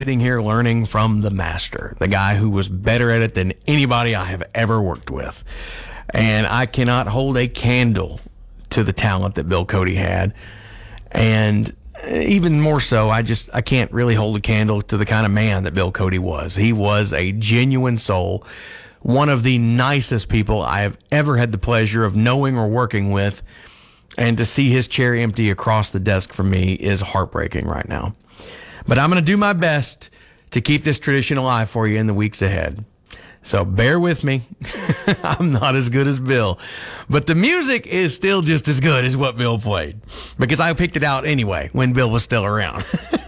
sitting here learning from the master, the guy who was better at it than anybody I have ever worked with. And I cannot hold a candle to the talent that Bill Cody had. And even more so, I can't really hold a candle to the kind of man that Bill Cody was. He was a genuine soul, one of the nicest people I have ever had the pleasure of knowing or working with. And to see his chair empty across the desk from me is heartbreaking right now. But I'm going to do my best to keep this tradition alive for you in the weeks ahead. So bear with me. I'm not as good as Bill, but the music is still just as good as what Bill played, because I picked it out anyway when Bill was still around.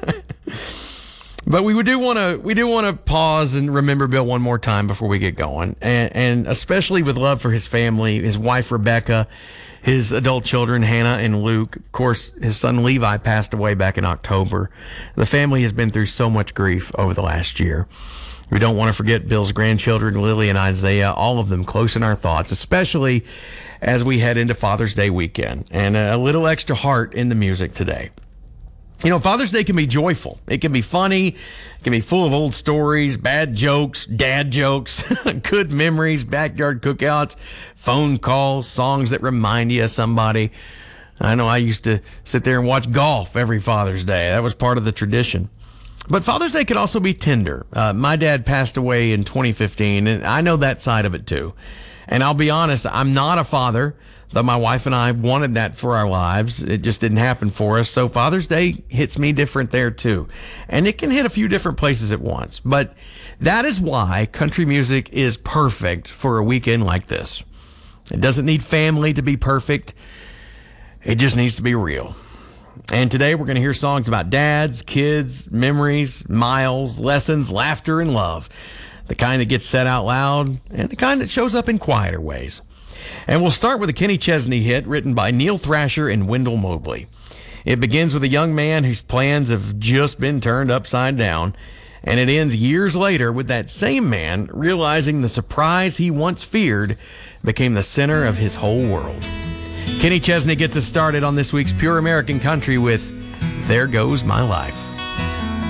But we do want to pause and remember Bill one more time before we get going, and especially with love for his family, his wife Rebecca, his adult children Hannah and Luke. Of course, his son Levi passed away back in October. The family has been through so much grief over the last year. We don't want to forget Bill's grandchildren, Lily and Isaiah, all of them close in our thoughts, especially as we head into Father's Day weekend, and a little extra heart in the music today. You know, Father's Day can be joyful. It can be funny. It can be full of old stories, bad jokes, dad jokes, good memories, backyard cookouts, phone calls, songs that remind you of somebody. I know I used to sit there and watch golf every Father's Day. That was part of the tradition. But Father's Day could also be tender. My dad passed away in 2015, and I know that side of it too. And I'll be honest, I'm not a father, though my wife and I wanted that for our lives. It just didn't happen for us. So Father's Day hits me different there too. And it can hit a few different places at once. But that is why country music is perfect for a weekend like this. It doesn't need family to be perfect. It just needs to be real. And today we're going to hear songs about dads, kids, memories, miles, lessons, laughter, and love. The kind that gets said out loud and the kind that shows up in quieter ways. And we'll start with a Kenny Chesney hit written by Neil Thrasher and Wendell Mobley. It begins with a young man whose plans have just been turned upside down, and it ends years later with that same man realizing the surprise he once feared became the center of his whole world. Kenny Chesney gets us started on this week's Pure American Country with There Goes My Life.